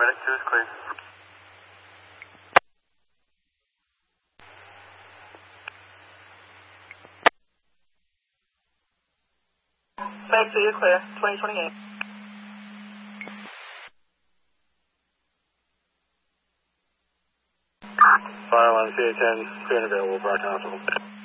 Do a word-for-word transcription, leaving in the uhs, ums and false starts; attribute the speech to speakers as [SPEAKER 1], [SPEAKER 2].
[SPEAKER 1] Medic two is clear.
[SPEAKER 2] Medic two, you're clear. twenty twenty-eight.
[SPEAKER 1] Fire one C A ten, clear and available, Broad Hospital.